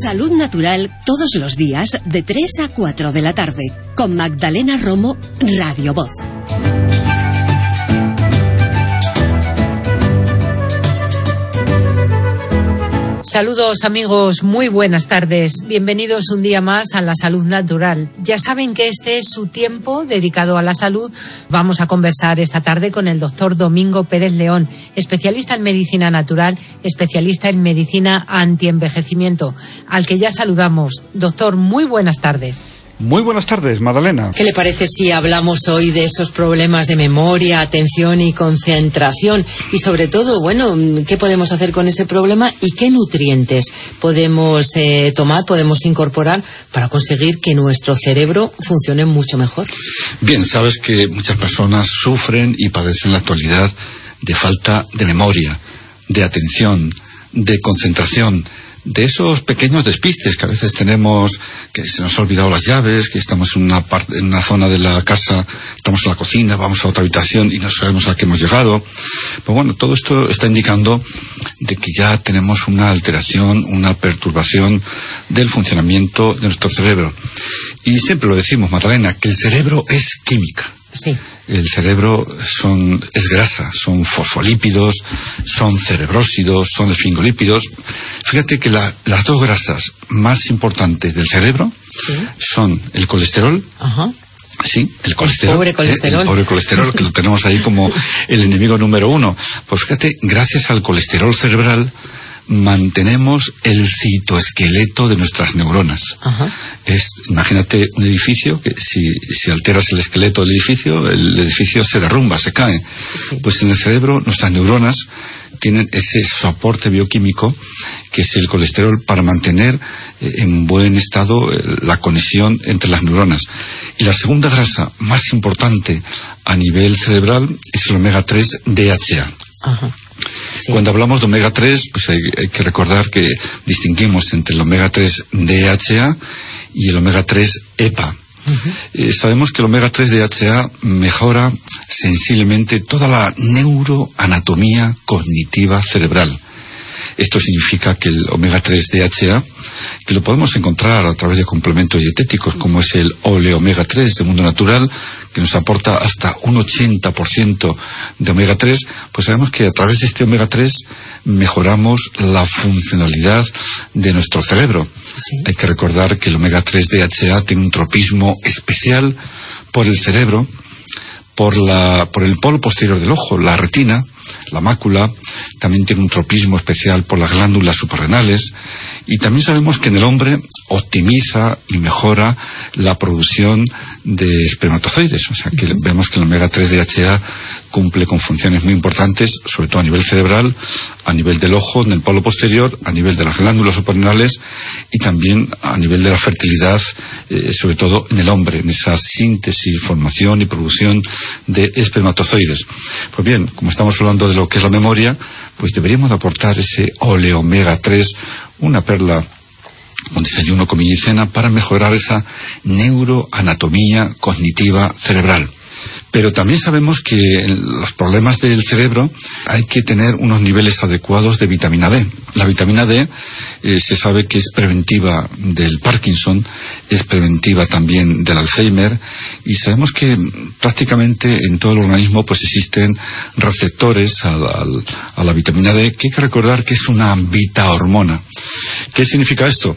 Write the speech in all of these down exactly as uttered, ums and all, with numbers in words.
Salud Natural todos los días de tres a cuatro de la tarde con Magdalena Romo, Radio Voz. Saludos amigos, muy buenas tardes. Bienvenidos un día más a la Salud Natural. Ya saben que este es su tiempo dedicado a la salud. Vamos a conversar esta tarde con el doctor Domingo Pérez León, especialista en medicina natural, especialista en medicina antienvejecimiento, al que ya saludamos. Doctor, muy buenas tardes. Muy buenas tardes, Magdalena. ¿Qué le parece si hablamos hoy de esos problemas de memoria, atención y concentración? Y sobre todo, bueno, ¿qué podemos hacer con ese problema y qué nutrientes podemos eh, tomar, podemos incorporar para conseguir que nuestro cerebro funcione mucho mejor? Bien, sabes que muchas personas sufren y padecen en la actualidad de falta de memoria, de atención, de concentración, de esos pequeños despistes que a veces tenemos, que se nos ha olvidado las llaves, que estamos en una parte, en una zona de la casa, estamos en la cocina, vamos a otra habitación y no sabemos a qué hemos llegado. Pues bueno, todo esto está indicando de que ya tenemos una alteración, una perturbación del funcionamiento de nuestro cerebro. Y siempre lo decimos, Magdalena, que el cerebro es química. Sí. El cerebro son, es grasa, son fosfolípidos, son cerebrósidos, son esfingolípidos. Fíjate que la, las dos grasas más importantes del cerebro ¿sí? son el colesterol. Ajá. Sí, el colesterol. El pobre colesterol. Eh, el pobre colesterol, que lo tenemos ahí como el enemigo número uno. Pues fíjate, gracias al colesterol cerebral, mantenemos el citoesqueleto de nuestras neuronas. Ajá. Es, imagínate un edificio que si, si alteras el esqueleto del edificio, el edificio se derrumba, se cae. Sí. Pues en el cerebro nuestras neuronas tienen ese soporte bioquímico que es el colesterol para mantener eh, en buen estado eh, la conexión entre las neuronas. Y la segunda grasa más importante a nivel cerebral es el omega tres D H A. Ajá. Sí. Cuando hablamos de omega tres, pues hay, hay que recordar que distinguimos entre el omega tres D H A y el omega tres E P A. Uh-huh. Eh, sabemos que el omega tres D H A mejora sensiblemente toda la neuroanatomía cognitiva cerebral. Esto significa que el omega tres D H A, que lo podemos encontrar a través de complementos dietéticos como es el oleomega tres de Mundo Natural, que nos aporta hasta un ochenta por ciento de omega tres, pues sabemos que a través de este omega tres mejoramos la funcionalidad de nuestro cerebro. Sí. Hay que recordar que el omega tres D H A tiene un tropismo especial por el cerebro, por la, por el polo posterior del ojo, la retina, la mácula. También tiene un tropismo especial por las glándulas suprarrenales, y también sabemos que en el hombre optimiza y mejora la producción de espermatozoides. O sea que vemos que el omega tres D H A cumple con funciones muy importantes, sobre todo a nivel cerebral, a nivel del ojo, en el polo posterior, a nivel de las glándulas suprarrenales y también a nivel de la fertilidad, eh, sobre todo en el hombre, en esa síntesis, formación y producción de espermatozoides. Pues bien, como estamos hablando de lo que es la memoria, pues deberíamos aportar ese oleomega tres, una perla con desayuno, comida y cena, para mejorar esa neuroanatomía cognitiva cerebral. Pero también sabemos que en los problemas del cerebro hay que tener unos niveles adecuados de vitamina D. La vitamina D eh, se sabe que es preventiva del Parkinson, es preventiva también del Alzheimer, y sabemos que prácticamente en todo el organismo pues existen receptores a la, a la vitamina D, que hay que recordar que es una vitahormona. ¿Qué significa esto?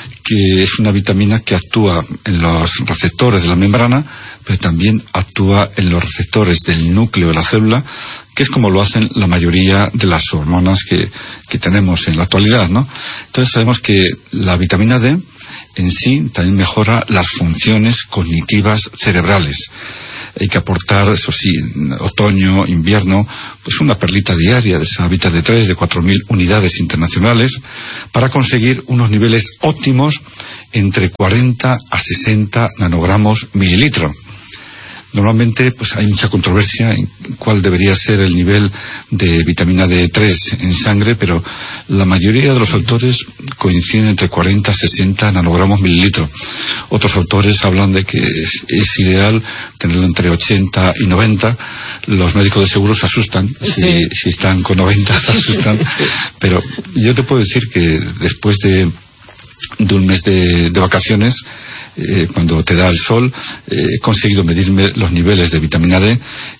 Que es una vitamina que actúa en los receptores de la membrana, pero también actúa en los receptores del núcleo de la célula, que es como lo hacen la mayoría de las hormonas que, que tenemos en la actualidad, ¿no? Entonces sabemos que la vitamina D en sí también mejora las funciones cognitivas cerebrales. Hay que aportar, eso sí, otoño, invierno, pues una perlita diaria de esa vitamina D tres de cuatro mil unidades internacionales para conseguir unos niveles óptimos entre cuarenta a sesenta nanogramos mililitro. Normalmente pues hay mucha controversia en cuál debería ser el nivel de vitamina D tres en sangre, pero la mayoría de los autores coinciden entre cuarenta a sesenta nanogramos mililitro. Otros autores hablan de que es, es ideal tenerlo entre ochenta y noventa. Los médicos de seguro se asustan si, sí. si están con noventa, se asustan. Sí. Pero yo te puedo decir que después de de un mes de, de vacaciones, eh, cuando te da el sol, eh, he conseguido medirme los niveles de vitamina D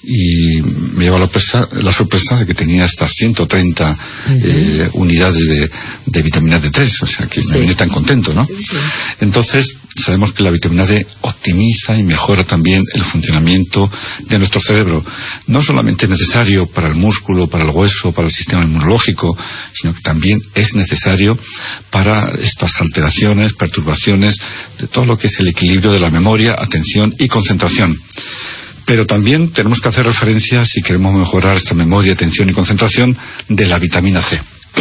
y me lleva la sorpresa, la sorpresa de que tenía hasta ciento treinta uh-huh. eh, unidades de, de vitamina D tres, o sea que sí. me vine tan contento, ¿no? Sí. Entonces, sabemos que la vitamina D optimiza y mejora también el funcionamiento de nuestro cerebro. No solamente es necesario para el músculo, para el hueso, para el sistema inmunológico, sino que también es necesario para estas alteraciones, perturbaciones, de todo lo que es el equilibrio de la memoria, atención y concentración. Pero también tenemos que hacer referencia, si queremos mejorar esta memoria, atención y concentración, de la vitamina C.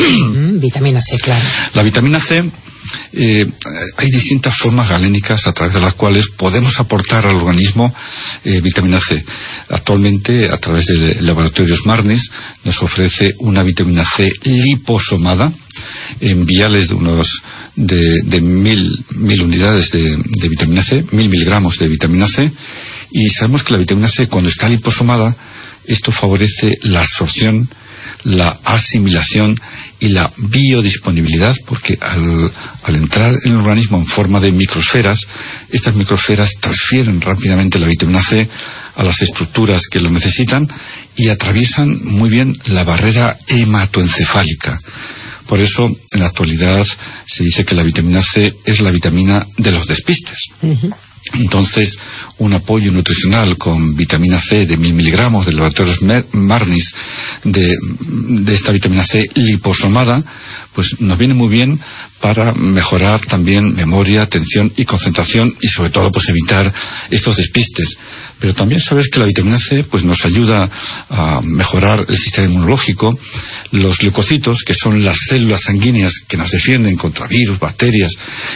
Vitamina C, claro. La vitamina C, eh, hay distintas formas galénicas a través de las cuales podemos aportar al organismo eh, vitamina C. Actualmente, a través del laboratorio Smartness, nos ofrece una vitamina C liposomada en viales de unos de, de mil, mil unidades de, de vitamina C, mil miligramos de vitamina C, y sabemos que la vitamina C, cuando está liposomada, esto favorece la absorción, la asimilación y la biodisponibilidad, porque al, al entrar en el organismo en forma de microesferas, estas microesferas transfieren rápidamente la vitamina C a las estructuras que lo necesitan y atraviesan muy bien la barrera hematoencefálica. Por eso, en la actualidad, se dice que la vitamina C es la vitamina de los despistes. Uh-huh. Entonces, un apoyo nutricional con vitamina C de mil miligramos del laboratorio Smartness de, de esta vitamina C liposomada, pues nos viene muy bien para mejorar también memoria, atención y concentración y sobre todo pues evitar estos despistes. Pero también sabes que la vitamina C pues nos ayuda a mejorar el sistema inmunológico. Los leucocitos, que son las células sanguíneas que nos defienden contra virus, bacterias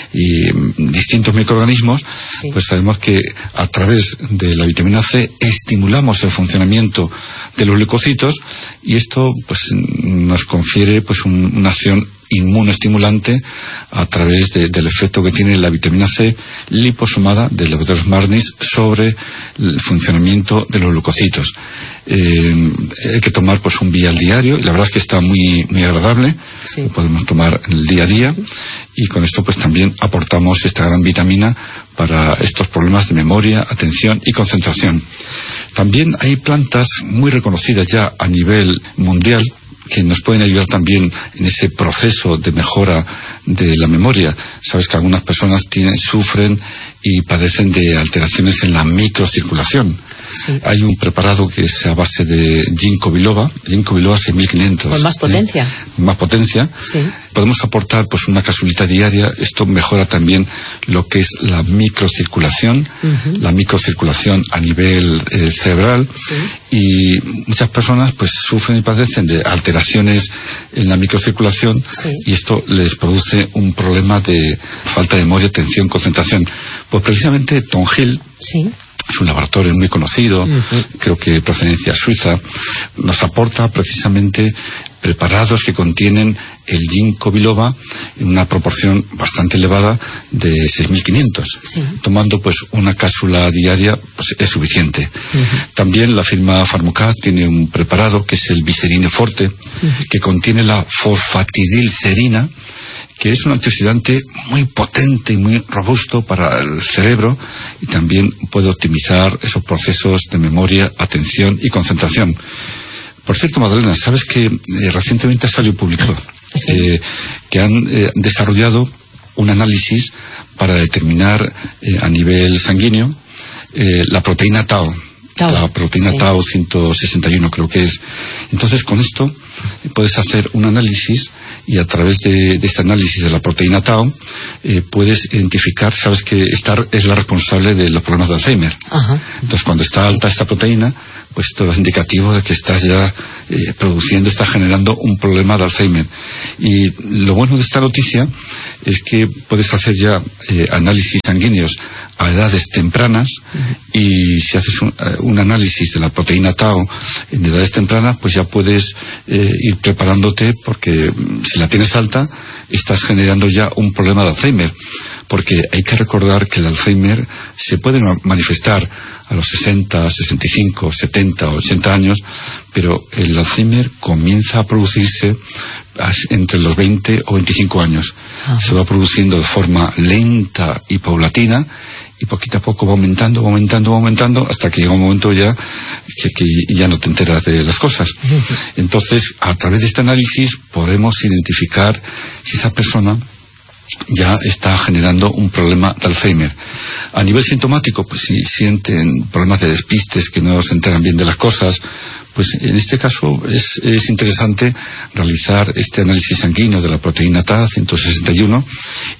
y distintos microorganismos, sí. pues sabemos que a través de la vitamina C estimulamos el funcionamiento de los leucocitos y esto pues nos confiere pues un, una acción inmunoestimulante a través de, del efecto que tiene la vitamina C liposomada del laboratorio Smartness sobre el funcionamiento de los leucocitos. Eh, hay que tomar pues un vial diario y la verdad es que está muy muy agradable. Sí. Lo podemos tomar en el día a día y con esto pues también aportamos esta gran vitamina para estos problemas de memoria, atención y concentración. También hay plantas muy reconocidas ya a nivel mundial que nos pueden ayudar también en ese proceso de mejora de la memoria. Sabes que algunas personas tienen, sufren y padecen de alteraciones en la microcirculación. Sí. Hay un preparado que es a base de ginkgo biloba, ginkgo biloba seis mil quinientos. Con más potencia. ¿eh? Más potencia. Sí. Podemos aportar pues una capsulita diaria. Esto mejora también lo que es la microcirculación, uh-huh. la microcirculación a nivel eh, cerebral. Sí. Y muchas personas pues sufren y padecen de alteraciones en la microcirculación sí. y esto les produce un problema de falta de memoria, atención, concentración. Pues precisamente Tom Hill, sí. es un laboratorio muy conocido, uh-huh. creo que de procedencia suiza, nos aporta precisamente preparados que contienen el ginkgo biloba en una proporción bastante elevada de seis mil quinientos. Sí. Tomando pues una cápsula diaria pues es suficiente. Uh-huh. También la firma Pharmacath tiene un preparado que es el Viserine Forte, uh-huh. que contiene la fosfatidilcerina, que es un antioxidante muy potente y muy robusto para el cerebro y también puede optimizar esos procesos de memoria, atención y concentración. Por cierto, Magdalena, ¿sabes que eh, recientemente salió publicado sí. eh, que han eh, desarrollado un análisis para determinar eh, a nivel sanguíneo eh, la proteína Tau? Tau. La proteína sí. Tau ciento sesenta y uno creo que es. Entonces, con esto puedes hacer un análisis y a través de, de este análisis de la proteína Tau eh, puedes identificar, sabes que esta es la responsable de los problemas de Alzheimer. Ajá. Entonces, cuando está sí. alta esta proteína, pues todo es indicativo de que estás ya eh, produciendo, estás generando un problema de Alzheimer. Y lo bueno de esta noticia es que puedes hacer ya eh, análisis sanguíneos a edades tempranas uh-huh. y si haces un, un análisis de la proteína Tau en edades tempranas, pues ya puedes eh, ir preparándote porque si la tienes alta, estás generando ya un problema de Alzheimer. Porque hay que recordar que el Alzheimer se puede manifestar a los sesenta, sesenta y cinco, setenta, ochenta años, pero el Alzheimer comienza a producirse entre los veinte o veinticinco años. Ajá. Se va produciendo de forma lenta y paulatina, y poquito a poco va aumentando, va aumentando, va aumentando, hasta que llega un momento ya que, que ya no te enteras de las cosas. Entonces, a través de este análisis podemos identificar si esa persona ya está generando un problema de Alzheimer. A nivel sintomático, pues si sienten problemas de despistes, que no se enteran bien de las cosas, pues en este caso es, es interesante realizar este análisis sanguíneo de la proteína T A ciento sesenta y uno,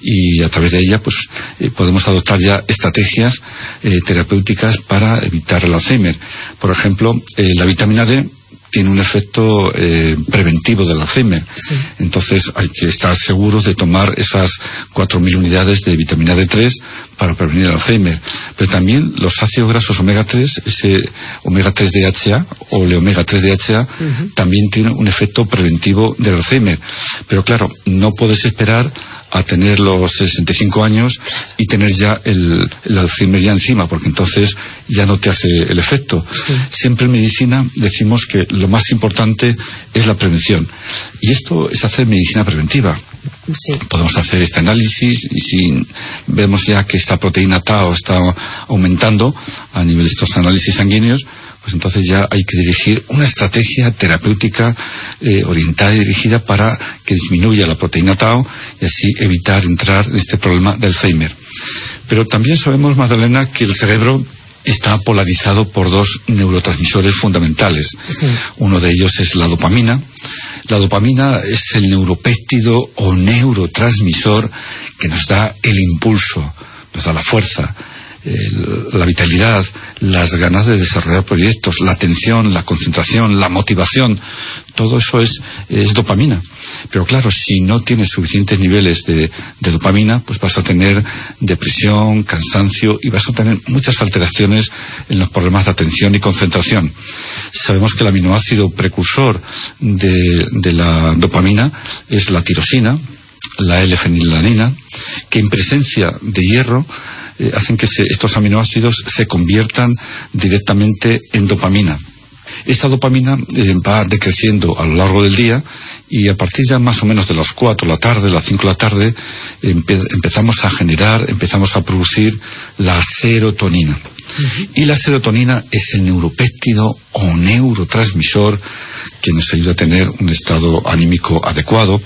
y a través de ella pues eh, podemos adoptar ya estrategias eh, terapéuticas para evitar el Alzheimer. Por ejemplo, eh, la vitamina D tiene un efecto eh, preventivo del Alzheimer. Sí. Entonces hay que estar seguros de tomar esas cuatro mil unidades de vitamina D tres para prevenir el Alzheimer. Pero también los ácidos grasos omega tres, ese omega tres D H A o el omega tres D H A, uh-huh, también tiene un efecto preventivo del Alzheimer. Pero claro, no puedes esperar a tener los sesenta y cinco años y tener ya el, el Alzheimer ya encima, porque entonces ya no te hace el efecto. Sí. Siempre en medicina decimos que lo más importante es la prevención, y esto es hacer medicina preventiva. Sí. Podemos hacer este análisis, y si vemos ya que esta proteína Tau está aumentando a nivel de estos análisis sanguíneos, pues entonces ya hay que dirigir una estrategia terapéutica eh, orientada y dirigida para que disminuya la proteína Tau y así evitar entrar en este problema de Alzheimer. Pero también sabemos, Magdalena, que el cerebro está polarizado por dos neurotransmisores fundamentales. Sí. Uno de ellos es la dopamina. La dopamina es el neuropéptido o neurotransmisor que nos da el impulso, nos da la fuerza, el, la vitalidad, las ganas de desarrollar proyectos, la atención, la concentración, la motivación. Todo eso es, es dopamina. Pero claro, si no tienes suficientes niveles de, de dopamina, pues vas a tener depresión, cansancio, y vas a tener muchas alteraciones en los problemas de atención y concentración. Sabemos que el aminoácido precursor de, de la dopamina es la tirosina, la L-fenilalanina, que en presencia de hierro eh, hacen que se, estos aminoácidos se conviertan directamente en dopamina. Esta dopamina eh, va decreciendo a lo largo del día, y a partir ya más o menos de las cuatro de la tarde, las cinco de la tarde, empe empezamos a generar, empezamos a producir la serotonina. Uh-huh. Y la serotonina es el neuropéptido o neurotransmisor que nos ayuda a tener un estado anímico adecuado,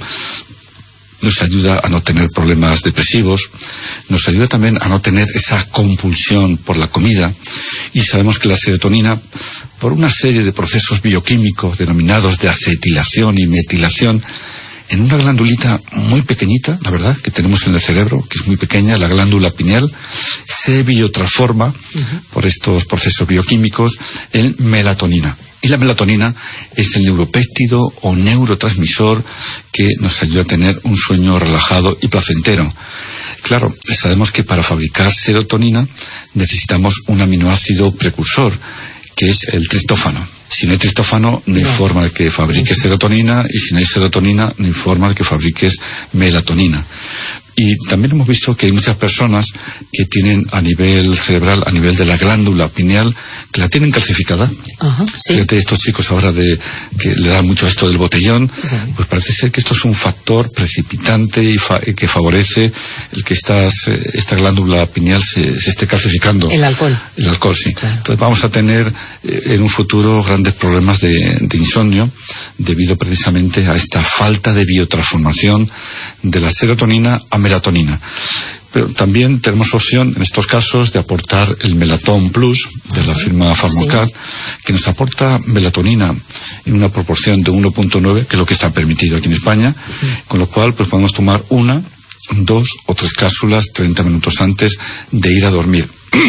nos ayuda a no tener problemas depresivos, nos ayuda también a no tener esa compulsión por la comida. Y sabemos que la serotonina, por una serie de procesos bioquímicos denominados de acetilación y metilación, en una glandulita muy pequeñita, la verdad, que tenemos en el cerebro, que es muy pequeña, la glándula pineal, se biotransforma uh-huh. por estos procesos bioquímicos en melatonina. Y la melatonina es el neuropéptido o neurotransmisor que nos ayuda a tener un sueño relajado y placentero. Claro, sabemos que para fabricar serotonina necesitamos un aminoácido precursor, que es el triptófano. Si no hay triptófano, no hay no. forma de que fabriques serotonina, y si no hay serotonina, no hay forma de que fabriques melatonina. Y también hemos visto que hay muchas personas que tienen a nivel cerebral, a nivel de la glándula pineal, que la tienen calcificada. Ajá, sí. Fíjate, estos chicos ahora de que le dan mucho a esto del botellón, sí. pues parece ser que esto es un factor precipitante y fa que favorece el que estas, esta glándula pineal se, se esté calcificando. El alcohol. El alcohol, sí. Claro. Entonces vamos a tener eh, en un futuro grandes problemas de, de insomnio, debido precisamente a esta falta de biotransformación de la serotonina a melatonina. Pero también tenemos opción en estos casos de aportar el Melaton Plus de la firma Pharmacat, sí. que nos aporta melatonina en una proporción de uno punto nueve, que es lo que está permitido aquí en España, sí. con lo cual pues podemos tomar una, dos o tres cápsulas treinta minutos antes de ir a dormir.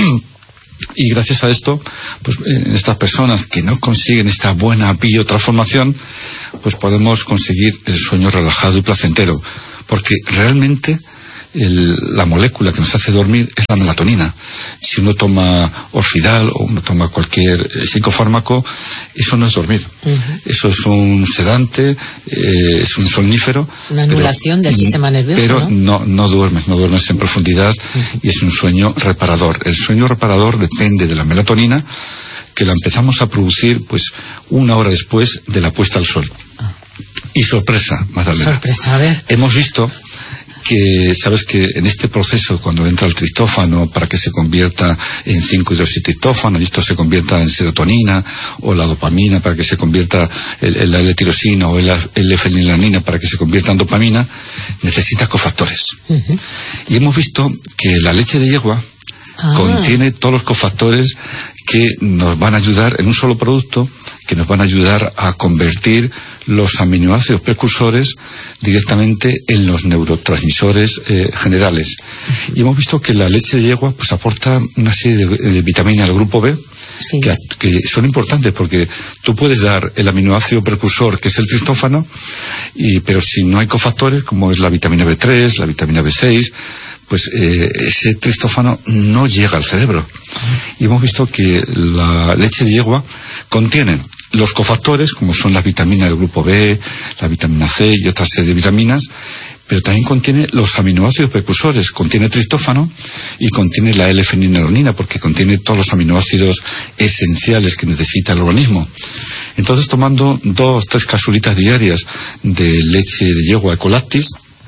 Y gracias a esto, pues en estas personas que no consiguen esta buena biotransformación, pues podemos conseguir el sueño relajado y placentero, porque realmente el, la molécula que nos hace dormir es la melatonina. Si uno toma Orfidal o uno toma cualquier eh, psicofármaco, eso no es dormir. Uh-huh. Eso es un sedante, eh, es un somnífero. Una anulación pero, del sistema nervioso, Pero no, no, no duermes, no duermes en profundidad uh-huh. y es un sueño reparador. El sueño reparador depende de la melatonina, que la empezamos a producir pues una hora después de la puesta al sol. Uh-huh. Y sorpresa, Magdalena. Sorpresa, a ver. Hemos visto que sabes que en este proceso, cuando entra el tristófano para que se convierta en cinco hidroxitriptófano y esto se convierta en serotonina, o la dopamina para que se convierta en la L-tirosina, o la L-fenilanina para que se convierta en dopamina, necesita cofactores. Uh-huh. Y hemos visto que la leche de yegua ah. contiene todos los cofactores que nos van a ayudar en un solo producto, que nos van a ayudar a convertir los aminoácidos precursores directamente en los neurotransmisores eh, generales. Uh-huh. Y hemos visto que la leche de yegua pues aporta una serie de, de vitaminas al grupo B, sí. que, que son importantes, porque tú puedes dar el aminoácido precursor, que es el tristófano, y, pero si no hay cofactores, como es la vitamina B tres, la vitamina B seis, pues eh, ese tristófano no llega al cerebro. Uh-huh. Y hemos visto que la leche de yegua contiene los cofactores, como son las vitaminas del grupo B, la vitamina C y otra serie de vitaminas, pero también contiene los aminoácidos precursores, contiene tristófano y contiene la L-fenilalanina, porque contiene todos los aminoácidos esenciales que necesita el organismo. Entonces, tomando dos, tres capsulitas diarias de leche de yegua Ecolactis,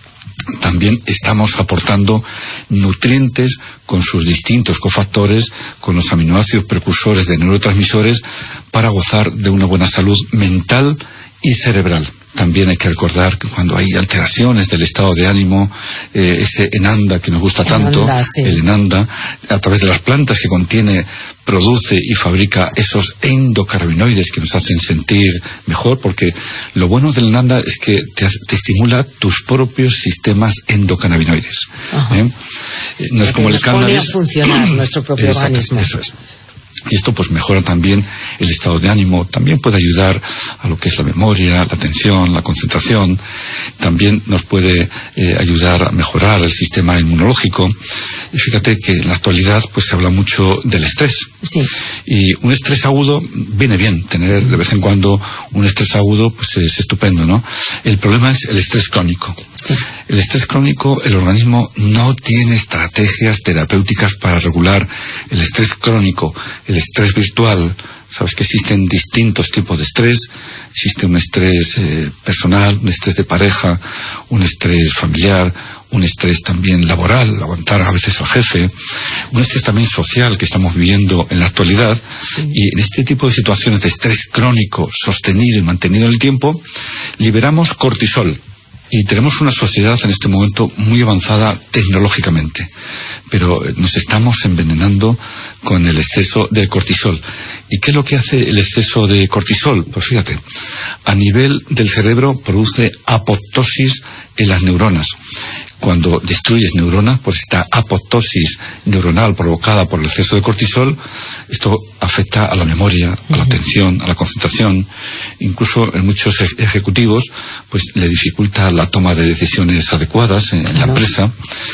también estamos aportando nutrientes con sus distintos cofactores, con los aminoácidos precursores de neurotransmisores, para gozar de una buena salud mental y cerebral. También hay que recordar que cuando hay alteraciones del estado de ánimo, eh, ese enanda que nos gusta tanto, enanda, sí. el enanda, a través de las plantas que contiene, produce y fabrica esos endocannabinoides que nos hacen sentir mejor, porque lo bueno del enanda es que te, te estimula tus propios sistemas endocannabinoides. ¿eh? No es como el cannabis. Pone a funcionar nuestro propio Exacto, organismo. Eso es. Y esto pues mejora también el estado de ánimo, también puede ayudar a lo que es la memoria, la atención, la concentración, también nos puede eh, ayudar a mejorar el sistema inmunológico. Y fíjate que en la actualidad pues se habla mucho del estrés. Sí. Y un estrés agudo viene bien, tener de vez en cuando un estrés agudo pues es estupendo, ¿no? El problema es el estrés crónico. Sí. El estrés crónico, el organismo no tiene estrategias terapéuticas para regular el estrés crónico, el estrés virtual. Sabes que existen distintos tipos de estrés. Existe un estrés eh, personal, un estrés de pareja, un estrés familiar, un estrés también laboral, aguantar a veces al jefe, un estrés también social que estamos viviendo en la actualidad. Sí. Y en este tipo de situaciones de estrés crónico, sostenido y mantenido en el tiempo, liberamos cortisol. Y tenemos una sociedad en este momento muy avanzada tecnológicamente, pero nos estamos envenenando con el exceso de cortisol. ¿Y qué es lo que hace el exceso de cortisol? Pues fíjate, a nivel del cerebro produce apoptosis en las neuronas. Cuando destruyes neuronas, pues esta apoptosis neuronal provocada por el exceso de cortisol, esto afecta a la memoria, a la atención, a la concentración. Incluso en muchos ejecutivos, pues le dificulta la toma de decisiones adecuadas en, en la empresa.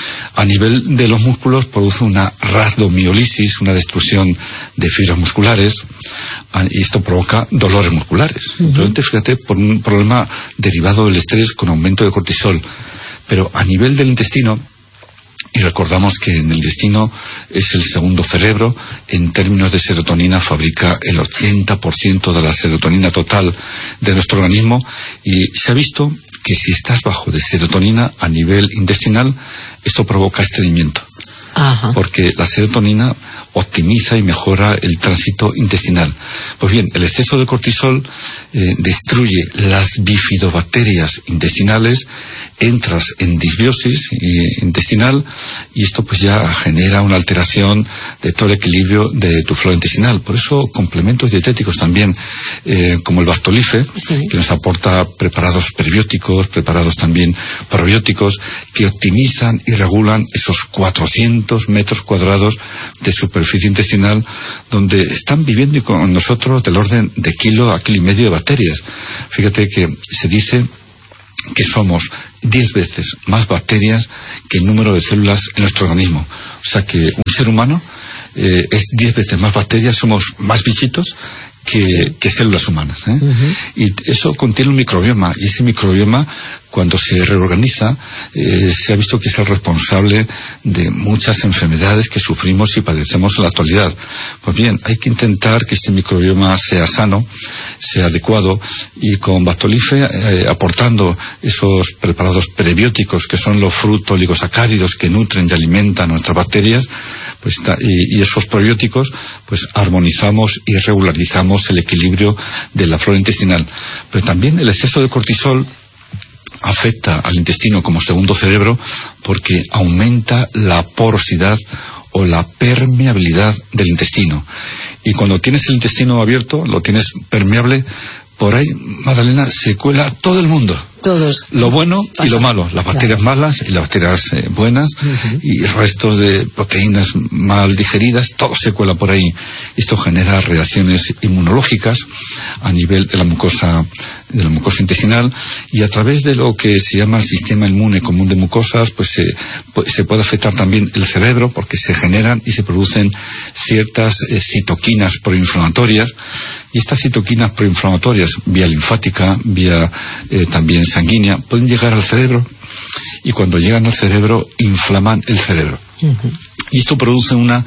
A nivel de los músculos produce una rhabdomiólisis, una destrucción de fibras musculares, y esto provoca dolores musculares. Uh-huh. Entonces, fíjate, por un problema derivado del estrés con aumento de cortisol. Pero a nivel del intestino, y recordamos que en el intestino es el segundo cerebro, en términos de serotonina fabrica el ochenta por ciento de la serotonina total de nuestro organismo, y se ha visto que si estás bajo de serotonina a nivel intestinal, esto provoca estreñimiento. Ajá. Porque la serotonina optimiza y mejora el tránsito intestinal. Pues bien, el exceso de cortisol eh, destruye las bifidobacterias intestinales, entras en disbiosis eh, intestinal, y esto pues ya genera una alteración de todo el equilibrio de tu flora intestinal. Por eso complementos dietéticos también, eh, como el Bactolife, sí. que nos aporta preparados prebióticos, preparados también probióticos, que optimizan y regulan esos cuatrocientos metros cuadrados de superficie intestinal, donde están viviendo con nosotros del orden de kilo a kilo y medio de bacterias. Fíjate que se dice que somos diez veces más bacterias que el número de células en nuestro organismo. O sea que un ser humano eh, es diez veces más bacterias, somos más bichitos que, sí. que células humanas, ¿eh? Uh-huh. Y eso contiene un microbioma, y ese microbioma cuando se reorganiza, eh, se ha visto que es el responsable de muchas enfermedades que sufrimos y padecemos en la actualidad. Pues bien, hay que intentar que este microbioma sea sano, sea adecuado, y con Bactolife, eh, aportando esos preparados prebióticos que son los frutos oligosacáridos que nutren y alimentan nuestras bacterias, pues y, y esos probióticos, pues armonizamos y regularizamos el equilibrio de la flora intestinal. Pero también el exceso de cortisol afecta al intestino como segundo cerebro, porque aumenta la porosidad o la permeabilidad del intestino. Y cuando tienes el intestino abierto, lo tienes permeable, por ahí, Magdalena, se cuela todo el mundo. Todos. Lo bueno Pasa. Y lo malo, las bacterias claro. malas y las bacterias eh, buenas, uh-huh. y restos de proteínas mal digeridas, todo se cuela por ahí. Esto genera reacciones inmunológicas a nivel de la mucosa de la mucosa intestinal, y a través de lo que se llama el sistema inmune común de mucosas, pues se, pues, se puede afectar también el cerebro, porque se generan y se producen ciertas eh, citoquinas proinflamatorias, y estas citoquinas proinflamatorias, vía linfática, vía eh, también sanguínea, pueden llegar al cerebro, y cuando llegan al cerebro inflaman el cerebro. Uh-huh. Y esto produce una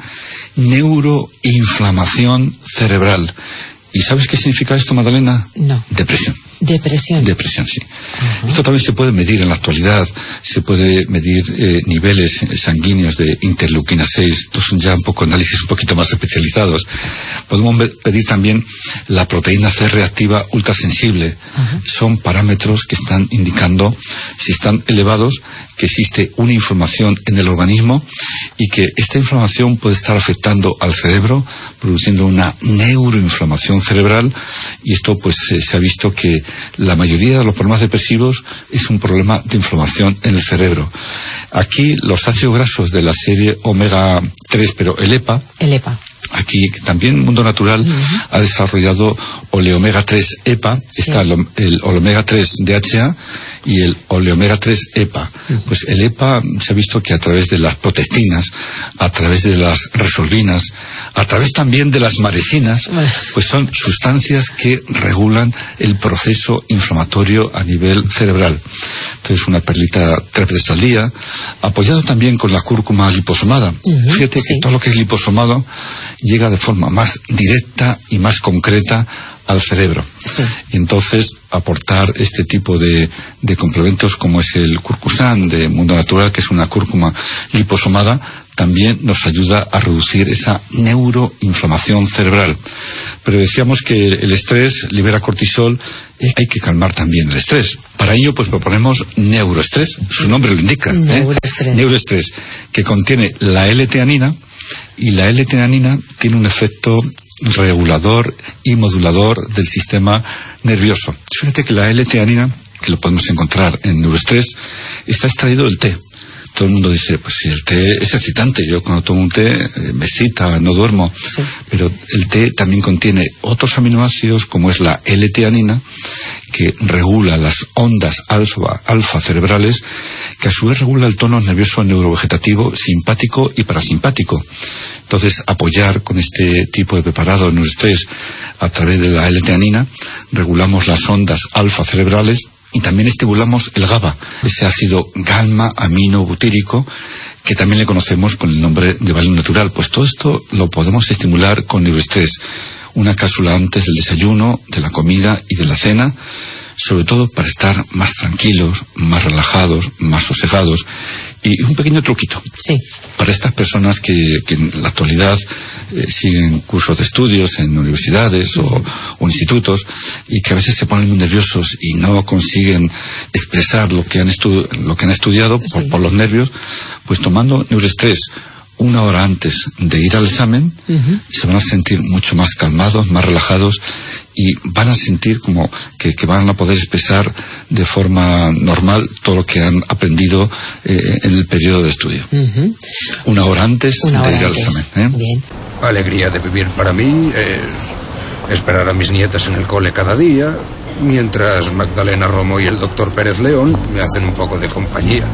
neuroinflamación cerebral. ¿Y sabes qué significa esto, Magdalena? No. Depresión. Depresión. Depresión, sí. Uh-huh. Esto también se puede medir en la actualidad. Se puede medir eh, niveles sanguíneos de interleuquina seis. Estos son ya un poco análisis un poquito más especializados. Podemos medir también la proteína C reactiva ultrasensible. Uh-huh. Son parámetros que están indicando, si están elevados, que existe una inflamación en el organismo, y que esta inflamación puede estar afectando al cerebro, produciendo una neuroinflamación cerebral, y esto pues eh, se ha visto que la mayoría de los problemas depresivos es un problema de inflamación en el cerebro. Aquí los ácidos grasos de la serie omega tres, pero el EPA, el EPA. Aquí también Mundo Natural uh-huh. ha desarrollado oleomega tres EPA, sí. Está el, el omega tres D H A y el oleomega tres EPA. Uh-huh. Pues el EPA se ha visto que a través de las protectinas, a través de las resolvinas, a través también de las marecinas, uh-huh. pues son sustancias que regulan el proceso inflamatorio a nivel cerebral. Entonces, una perlita tres veces al día, apoyado también con la cúrcuma liposomada. Uh-huh, Fíjate sí. que todo lo que es liposomado llega de forma más directa y más concreta al cerebro. Sí. Y entonces, aportar este tipo de, de complementos, como es el Curcusan de Mundo Natural, que es una cúrcuma liposomada, también nos ayuda a reducir esa neuroinflamación cerebral. Pero decíamos que el estrés libera cortisol, y hay que calmar también el estrés. Para ello, pues proponemos neuroestrés, su nombre lo indica, neuroestrés, ¿eh? neuroestrés, que contiene la L-teanina, y la L-teanina tiene un efecto regulador y modulador del sistema nervioso. Fíjate que la L-teanina, que lo podemos encontrar en neuroestrés, está extraído del té. Todo el mundo dice, pues si el té es excitante, yo cuando tomo un té eh, me excita, no duermo. Sí. Pero el té también contiene otros aminoácidos, como es la L-teanina, que regula las ondas alfa, alfa cerebrales, que a su vez regula el tono nervioso neurovegetativo, simpático y parasimpático. Entonces, apoyar con este tipo de preparado en neuroestrés a través de la L-teanina, regulamos las ondas alfa cerebrales, y también estimulamos el GABA, ese ácido gamma-aminobutírico, que también le conocemos con el nombre de valio natural. Pues todo esto lo podemos estimular con neuroestrés. Una cápsula antes del desayuno, de la comida y de la cena, sobre todo para estar más tranquilos, más relajados, más sosegados. Y un pequeño truquito. Sí. Para estas personas que, que en la actualidad eh, siguen cursos de estudios en universidades o, o institutos, y que a veces se ponen muy nerviosos y no consiguen expresar lo que han, estu- lo que han estudiado por, sí. por los nervios, pues tomando neuroestrés una hora antes de ir al examen, uh-huh. se van a sentir mucho más calmados, más relajados, y van a sentir como que, que van a poder expresar de forma normal todo lo que han aprendido eh, en el periodo de estudio. Uh-huh. Una hora antes Una de hora ir antes. al examen. ¿eh? Bien. Alegría de vivir para mí es esperar a mis nietas en el cole cada día, mientras Magdalena Romo y el doctor Pérez León me hacen un poco de compañía.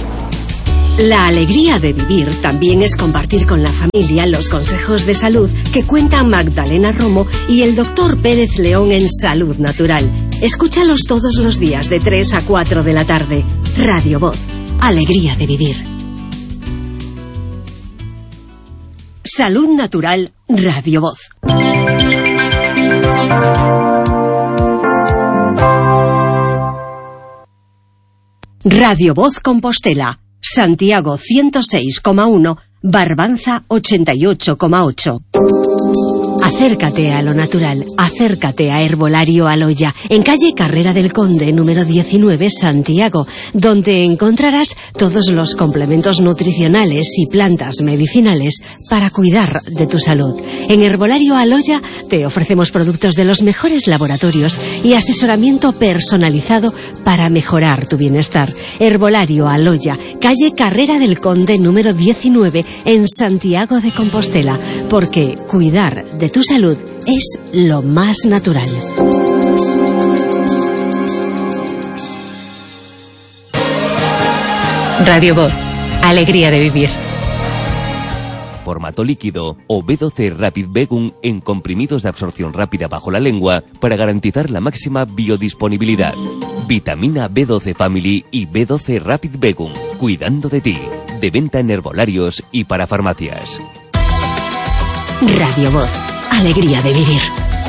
La alegría de vivir también es compartir con la familia los consejos de salud que cuentan Magdalena Romo y el doctor Pérez León en Salud Natural. Escúchalos todos los días de tres a cuatro de la tarde. Radio Voz. Alegría de vivir. Salud Natural, Radio Voz. Radio Voz Compostela. Santiago ciento seis coma uno, Barbanza ochenta y ocho coma ocho. Acércate a lo natural, acércate a Herbolario Aloya, en calle Carrera del Conde, número diecinueve, Santiago, donde encontrarás todos los complementos nutricionales y plantas medicinales para cuidar de tu salud. En Herbolario Aloya te ofrecemos productos de los mejores laboratorios y asesoramiento personalizado para mejorar tu bienestar. Herbolario Aloya, calle Carrera del Conde, número diecinueve, en Santiago de Compostela, porque cuidar de tu salud es lo más natural. Radio Voz, alegría de vivir. Formato líquido o B doce Rapid Begum en comprimidos de absorción rápida bajo la lengua para garantizar la máxima biodisponibilidad. Vitamina B doce Family y B doce Rapid Begum, cuidando de ti. De venta en herbolarios y para farmacias. Radio Voz, alegría de vivir.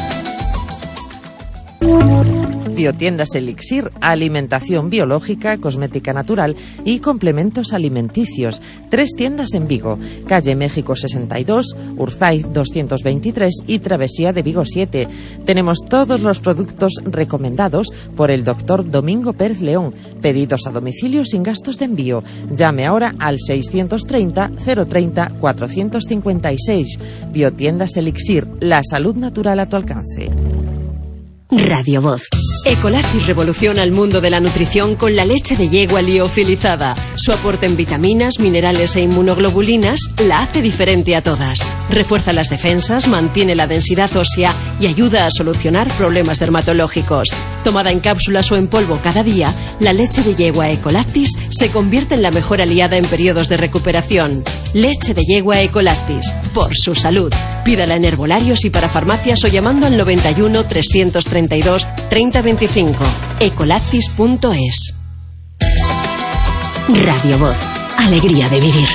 Biotiendas Elixir, alimentación biológica, cosmética natural y complementos alimenticios. Tres tiendas en Vigo, calle México sesenta y dos, Urzaiz doscientos veintitrés y Travesía de Vigo siete. Tenemos todos los productos recomendados por el doctor Domingo Pérez León. Pedidos a domicilio sin gastos de envío. Llame ahora al seiscientos treinta, cero treinta, cuatrocientos cincuenta y seis. Biotiendas Elixir, la salud natural a tu alcance. Radio Voz. Ecolactis revoluciona el mundo de la nutrición con la leche de yegua liofilizada. Su aporte en vitaminas, minerales e inmunoglobulinas la hace diferente a todas. Refuerza las defensas, mantiene la densidad ósea y ayuda a solucionar problemas dermatológicos. Tomada en cápsulas o en polvo cada día, la leche de yegua Ecolactis se convierte en la mejor aliada en periodos de recuperación. Leche de yegua Ecolactis, por su salud. Pídala en herbolarios y para farmacias o llamando al noventa y uno, trescientos treinta y dos, treinta veinticinco. ecolactis punto es. Radio Voz, alegría de vivir.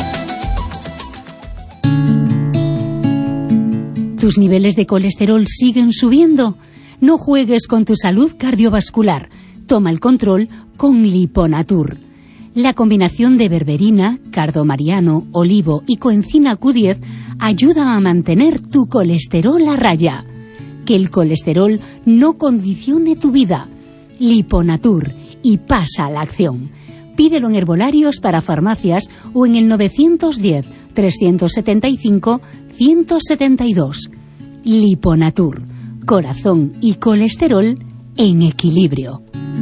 ¿Tus niveles de colesterol siguen subiendo? No juegues con tu salud cardiovascular. Toma el control con Liponatur. La combinación de berberina, cardomariano, olivo y coenzima Q diez ayuda a mantener tu colesterol a raya. Que el colesterol no condicione tu vida. Liponatur, y pasa a la acción. Pídelo en herbolarios para farmacias o en el novecientos diez, trescientos setenta y cinco, ciento setenta y dos. Liponatur, corazón y colesterol en equilibrio.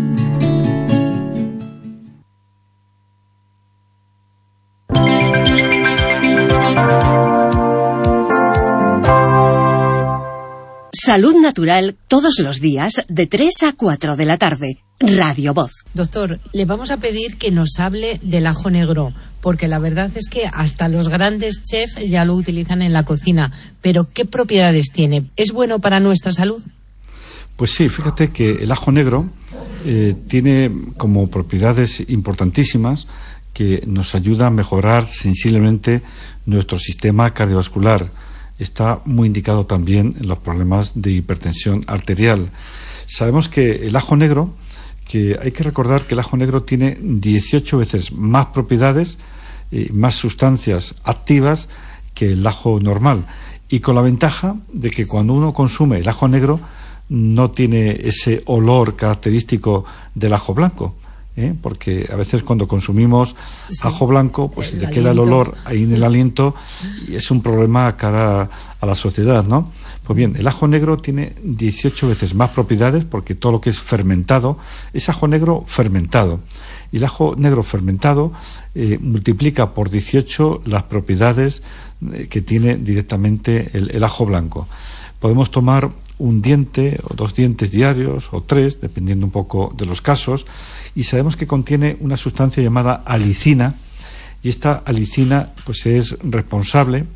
Salud Natural todos los días de tres a cuatro de la tarde. Radio Voz. Doctor, le vamos a pedir que nos hable del ajo negro, porque la verdad es que hasta los grandes chefs ya lo utilizan en la cocina. Pero, ¿qué propiedades tiene? ¿Es bueno para nuestra salud? Pues sí, fíjate que el ajo negro eh, tiene como propiedades importantísimas que nos ayuda a mejorar sensiblemente nuestro sistema cardiovascular. Está muy indicado también en los problemas de hipertensión arterial. Sabemos que el ajo negro, que hay que recordar que el ajo negro tiene dieciocho veces más propiedades, eh, más sustancias activas que el ajo normal, y con la ventaja de que cuando uno consume el ajo negro no tiene ese olor característico del ajo blanco. ¿Eh? Porque a veces cuando consumimos sí. ajo blanco, pues le queda el olor ahí en el aliento y es un problema cara a la sociedad, ¿no? Pues bien, el ajo negro tiene dieciocho veces más propiedades porque todo lo que es fermentado es ajo negro fermentado. Y el ajo negro fermentado eh, multiplica por dieciocho las propiedades eh, que tiene directamente el, el ajo blanco. Podemos tomar un diente o dos dientes diarios o tres, dependiendo un poco de los casos, y sabemos que contiene una sustancia llamada alicina, y esta alicina pues es responsable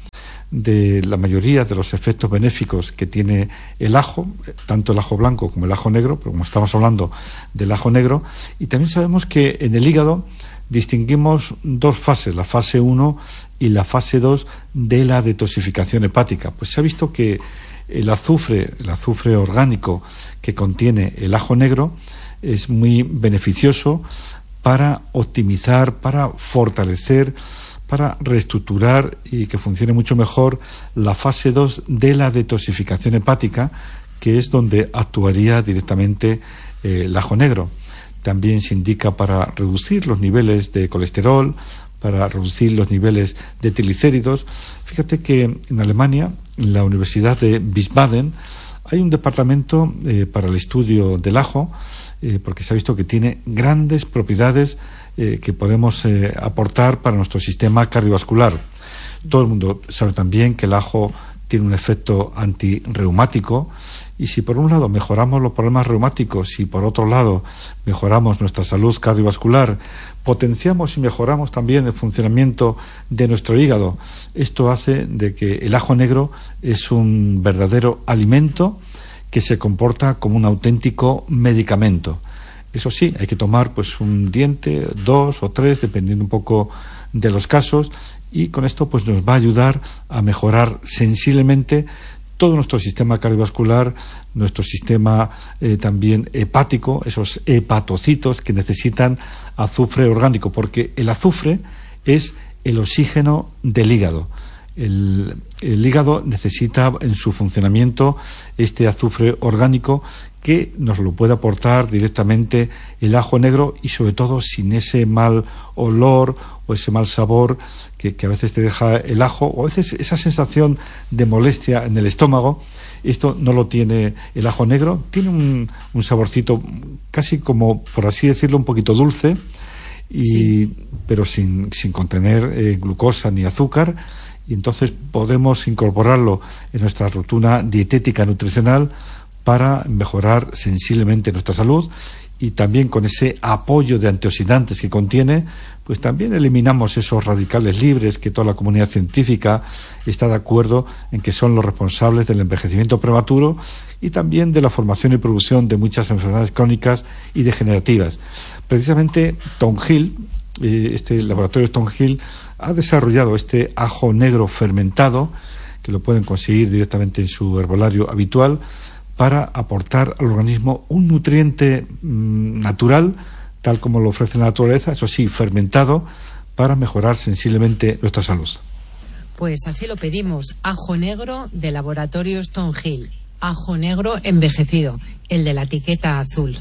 de la mayoría de los efectos benéficos que tiene el ajo, tanto el ajo blanco como el ajo negro, pero como estamos hablando del ajo negro, y también sabemos que en el hígado distinguimos dos fases, la fase uno y la fase dos de la detoxificación hepática. Pues se ha visto que el azufre, el azufre orgánico que contiene el ajo negro es muy beneficioso para optimizar, para fortalecer, para reestructurar y que funcione mucho mejor la fase dos de la detoxificación hepática, que es donde actuaría directamente eh, el ajo negro. También se indica para reducir los niveles de colesterol, para reducir los niveles de triglicéridos. Fíjate que en Alemania, en la Universidad de Wiesbaden, hay un departamento eh, para el estudio del ajo, eh, porque se ha visto que tiene grandes propiedades eh, que podemos eh, aportar para nuestro sistema cardiovascular. Todo el mundo sabe también que el ajo tiene un efecto antirreumático, y si por un lado mejoramos los problemas reumáticos y por otro lado mejoramos nuestra salud cardiovascular, potenciamos y mejoramos también el funcionamiento de nuestro hígado. Esto hace de que el ajo negro es un verdadero alimento que se comporta como un auténtico medicamento. Eso sí, hay que tomar pues un diente, dos o tres, dependiendo un poco de los casos, y con esto pues nos va a ayudar a mejorar sensiblemente todo nuestro sistema cardiovascular, nuestro sistema eh, también hepático, esos hepatocitos que necesitan azufre orgánico, porque el azufre es el oxígeno del hígado. El, el hígado necesita en su funcionamiento este azufre orgánico que nos lo puede aportar directamente el ajo negro, y sobre todo sin ese mal olor o ese mal sabor que, que a veces te deja el ajo, o a veces esa sensación de molestia en el estómago. Esto no lo tiene el ajo negro. Tiene un, un saborcito casi como, por así decirlo, un poquito dulce, y, sí. pero sin, sin contener eh, glucosa ni azúcar, y entonces podemos incorporarlo en nuestra rutina dietética nutricional para mejorar sensiblemente nuestra salud, y también con ese apoyo de antioxidantes que contiene, pues también eliminamos esos radicales libres que toda la comunidad científica está de acuerdo en que son los responsables del envejecimiento prematuro y también de la formación y producción de muchas enfermedades crónicas y degenerativas. Precisamente Tom Hill, eh, este laboratorio Tom Hill, ha desarrollado este ajo negro fermentado, que lo pueden conseguir directamente en su herbolario habitual, para aportar al organismo un nutriente mmm, natural, tal como lo ofrece la naturaleza, eso sí, fermentado, para mejorar sensiblemente nuestra salud. Pues así lo pedimos, ajo negro de Laboratorios Tom Hill, ajo negro envejecido, el de la etiqueta azul.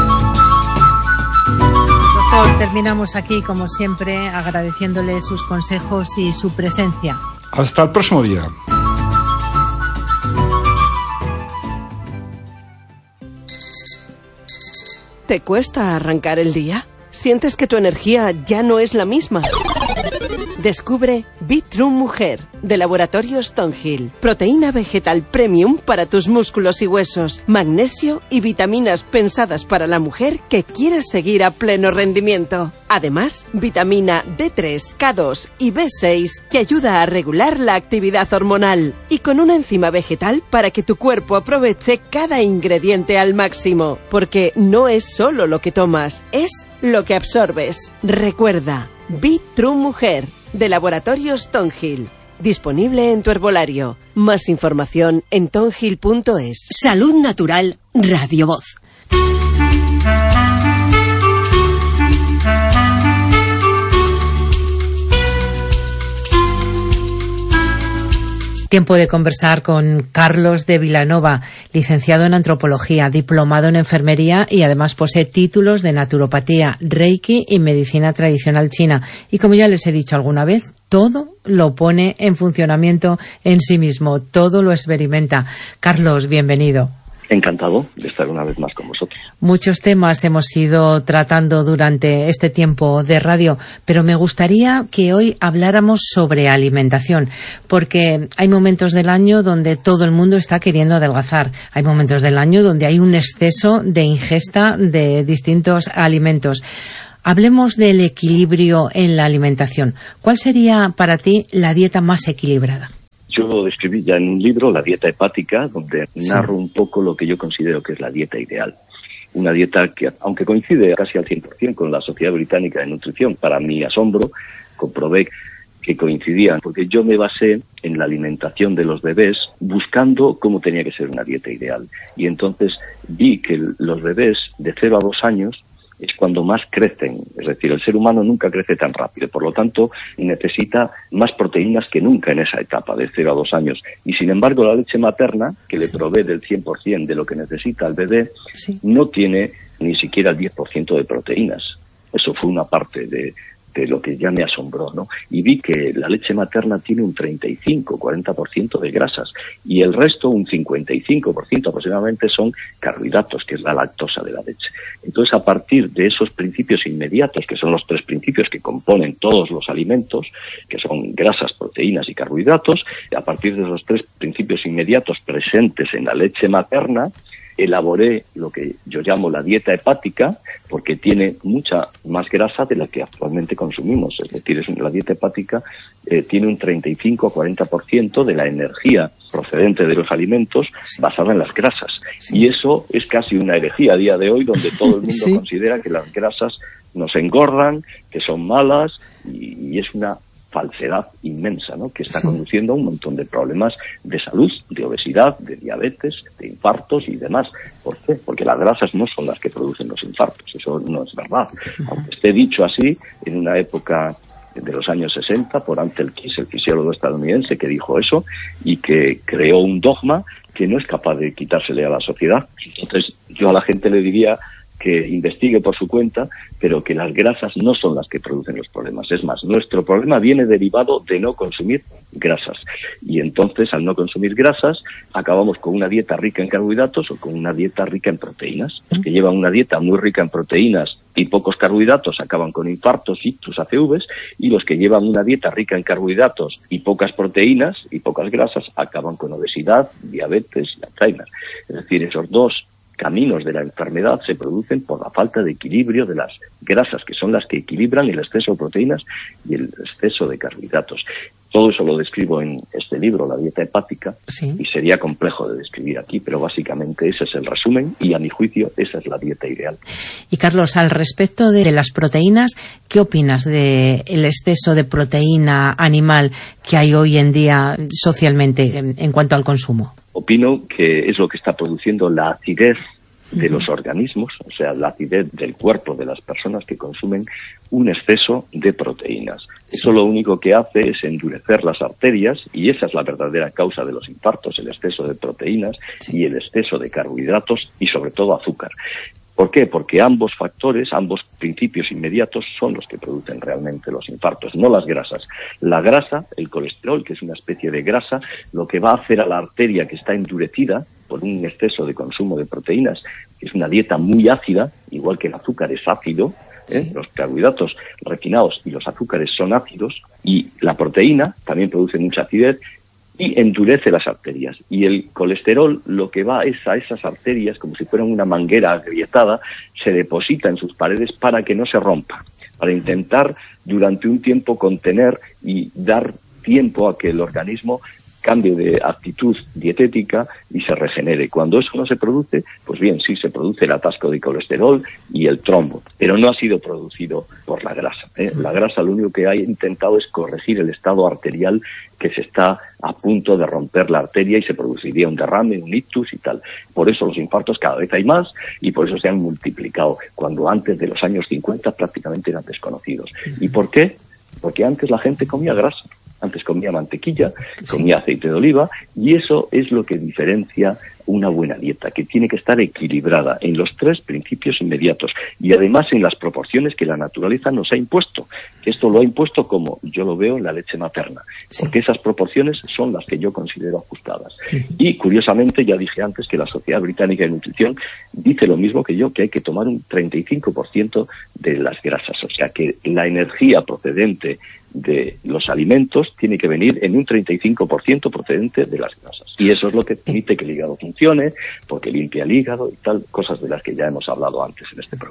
Doctor, terminamos aquí, como siempre, agradeciéndole sus consejos y su presencia. Hasta el próximo día. ¿Te cuesta arrancar el día? ¿Sientes que tu energía ya no es la misma? Descubre Bitrue Mujer, de Laboratorios Tom Hill. Proteína vegetal premium para tus músculos y huesos, magnesio y vitaminas pensadas para la mujer que quiere seguir a pleno rendimiento. Además, vitamina D tres, K dos y B seis que ayuda a regular la actividad hormonal. Y con una enzima vegetal para que tu cuerpo aproveche cada ingrediente al máximo. Porque no es solo lo que tomas, es lo que absorbes. Recuerda, Bitrue Mujer, de Laboratorios Tom Hill. Disponible en tu herbolario. Más información en tomhill punto es. Salud Natural, Radio Voz. Tiempo de conversar con Carlos de Vilanova, licenciado en antropología, diplomado en enfermería y además posee títulos de naturopatía, reiki y medicina tradicional china. Y como ya les he dicho alguna vez, todo lo pone en funcionamiento en sí mismo, todo lo experimenta. Carlos, bienvenido. Encantado de estar una vez más con vosotros. Muchos temas hemos ido tratando durante este tiempo de radio, pero me gustaría que hoy habláramos sobre alimentación, porque hay momentos del año donde todo el mundo está queriendo adelgazar, hay momentos del año donde hay un exceso de ingesta de distintos alimentos. Hablemos del equilibrio en la alimentación. ¿Cuál sería para ti la dieta más equilibrada? Yo lo describí ya en un libro, La dieta hepática, donde sí. narro un poco lo que yo considero que es la dieta ideal. Una dieta que, aunque coincide casi al cien por ciento con la Sociedad Británica de Nutrición, para mi asombro, comprobé que coincidían, porque yo me basé en la alimentación de los bebés buscando cómo tenía que ser una dieta ideal. Y entonces vi que los bebés de cero a dos años es cuando más crecen, es decir, el ser humano nunca crece tan rápido, por lo tanto necesita más proteínas que nunca en esa etapa de cero a dos años. Y sin embargo la leche materna, que le provee del cien por ciento de lo que necesita el bebé, sí. no tiene ni siquiera el diez por ciento de proteínas. Eso fue una parte de, de lo que ya me asombró, ¿no? Y vi que la leche materna tiene un treinta y cinco a cuarenta por ciento de grasas y el resto, un cincuenta y cinco por ciento aproximadamente, son carbohidratos, que es la lactosa de la leche. Entonces, a partir de esos principios inmediatos, que son los tres principios que componen todos los alimentos, que son grasas, proteínas y carbohidratos, a partir de esos tres principios inmediatos presentes en la leche materna, elaboré lo que yo llamo la dieta hepática, porque tiene mucha más grasa de la que actualmente consumimos. Es decir, es la dieta hepática eh, tiene un treinta y cinco a cuarenta por ciento de la energía procedente de los alimentos sí. basada en las grasas. Sí. Y eso es casi una herejía a día de hoy, donde todo el mundo sí. considera que las grasas nos engordan, que son malas, y, y es una falsedad inmensa, ¿no? Que está sí. conduciendo a un montón de problemas de salud, de obesidad, de diabetes, de infartos y demás. ¿Por qué? Porque las grasas no son las que producen los infartos, eso no es verdad. Uh-huh. Aunque esté dicho así, en una época de los años sesenta, por Ansel Keys, el fisiólogo estadounidense, que dijo eso y que creó un dogma que no es capaz de quitársele a la sociedad. Entonces, yo a la gente le diría que investigue por su cuenta, pero que las grasas no son las que producen los problemas. Es más, nuestro problema viene derivado de no consumir grasas. Y entonces, al no consumir grasas, acabamos con una dieta rica en carbohidratos o con una dieta rica en proteínas. Los que llevan una dieta muy rica en proteínas y pocos carbohidratos acaban con infartos, ictus, A C Vs, y los que llevan una dieta rica en carbohidratos y pocas proteínas y pocas grasas acaban con obesidad, diabetes y Alzheimer. Es decir, esos dos caminos de la enfermedad se producen por la falta de equilibrio de las grasas, que son las que equilibran el exceso de proteínas y el exceso de carbohidratos. Todo eso lo describo en este libro, La dieta hepática, sí. y sería complejo de describir aquí, pero básicamente ese es el resumen y, a mi juicio, esa es la dieta ideal. Y, Carlos, al respecto de las proteínas, ¿qué opinas del exceso de proteína animal que hay hoy en día socialmente en, en cuanto al consumo? Opino que es lo que está produciendo la acidez de los organismos, o sea, la acidez del cuerpo de las personas que consumen un exceso de proteínas. Eso lo único que hace es endurecer las arterias y esa es la verdadera causa de los infartos, el exceso de proteínas sí. y el exceso de carbohidratos y sobre todo azúcar. ¿Por qué? Porque ambos factores, ambos principios inmediatos son los que producen realmente los infartos, no las grasas. La grasa, el colesterol, que es una especie de grasa, lo que va a hacer a la arteria que está endurecida por un exceso de consumo de proteínas, que es una dieta muy ácida, igual que el azúcar es ácido, ¿eh? Sí. Los carbohidratos refinados y los azúcares son ácidos, y la proteína también produce mucha acidez, y endurece las arterias. Y el colesterol lo que va es a esas arterias, como si fueran una manguera agrietada, se deposita en sus paredes para que no se rompa, para intentar durante un tiempo contener y dar tiempo a que el organismo cambie de actitud dietética y se regenere. Cuando eso no se produce, pues bien, sí se produce el atasco de colesterol y el trombo, pero no ha sido producido por la grasa, ¿eh? La grasa lo único que ha intentado es corregir el estado arterial que se está a punto de romper la arteria y se produciría un derrame, un ictus y tal. Por eso los infartos cada vez hay más y por eso se han multiplicado, cuando antes de los años cincuenta prácticamente eran desconocidos. ¿Y por qué? Porque antes la gente comía grasa. Antes comía mantequilla, comía sí. aceite de oliva, y eso es lo que diferencia una buena dieta, que tiene que estar equilibrada en los tres principios inmediatos y además en las proporciones que la naturaleza nos ha impuesto. Esto lo ha impuesto, como yo lo veo, en la leche materna, sí. porque esas proporciones son las que yo considero ajustadas. Sí. Y curiosamente, ya dije antes que la Sociedad Británica de Nutrición dice lo mismo que yo, que hay que tomar un treinta y cinco por ciento de las grasas, o sea que la energía procedente de los alimentos tiene que venir en un treinta y cinco por ciento procedente de las grasas. Y eso es lo que permite que el hígado funcione, porque limpia el hígado y tal, cosas de las que ya hemos hablado antes en este programa.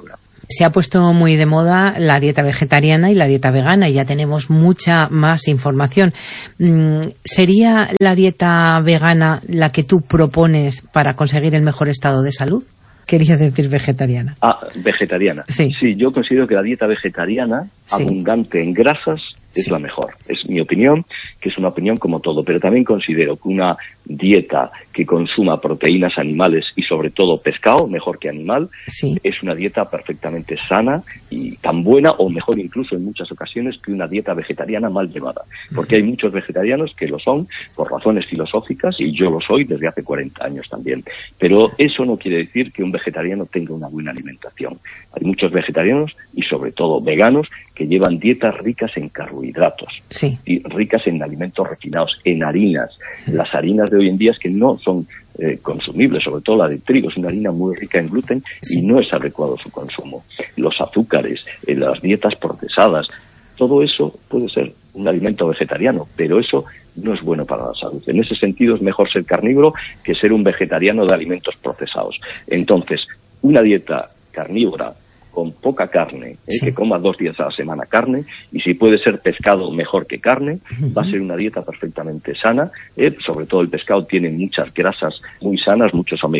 Se ha puesto muy de moda la dieta vegetariana y la dieta vegana y ya tenemos mucha más información. ¿Sería la dieta vegana la que tú propones para conseguir el mejor estado de salud? Quería decir vegetariana. Ah, vegetariana. Sí. Sí, yo considero que la dieta vegetariana, sí. abundante en grasas, es sí. la mejor. Es mi opinión, que es una opinión como todo, pero también considero que una dieta que consuma proteínas animales y sobre todo pescado, mejor que animal, sí. es una dieta perfectamente sana y tan buena, o mejor incluso en muchas ocasiones, que una dieta vegetariana mal llevada. Porque hay muchos vegetarianos que lo son por razones filosóficas, y yo lo soy desde hace cuarenta años también. Pero eso no quiere decir que un vegetariano tenga una buena alimentación. Hay muchos vegetarianos, y sobre todo veganos, que llevan dietas ricas en carbohidratos, sí. y ricas en alimentos refinados, en harinas. Las harinas de hoy en día es que no son eh, consumibles, sobre todo la de trigo, es una harina muy rica en gluten, sí. y no es adecuado su consumo. Los azúcares, eh, las dietas procesadas, todo eso puede ser un alimento vegetariano, pero eso no es bueno para la salud. En ese sentido es mejor ser carnívoro que ser un vegetariano de alimentos procesados. Entonces, una dieta carnívora con poca carne, ¿eh? sí. que coma dos días a la semana carne, y si puede ser pescado mejor que carne, uh-huh. va a ser una dieta perfectamente sana, ¿eh? Sobre todo el pescado tiene muchas grasas muy sanas, muchos omega